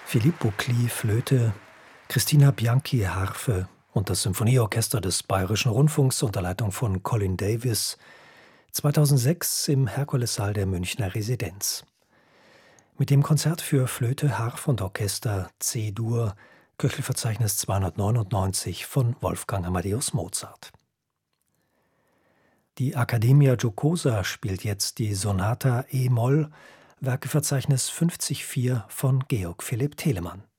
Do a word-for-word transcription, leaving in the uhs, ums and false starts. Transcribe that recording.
Filippo Klee, Flöte, Christina Bianchi, Harfe und das Symphonieorchester des Bayerischen Rundfunks unter Leitung von Colin Davis, zweitausendsechs im Herkulessaal der Münchner Residenz. Mit dem Konzert für Flöte, Harfe und Orchester C-Dur, Köchelverzeichnis zweihundertneunundneunzig von Wolfgang Amadeus Mozart. Die Accademia Giocosa spielt jetzt die Sonata e-Moll, Werkeverzeichnis fünfzig vier von Georg Philipp Telemann.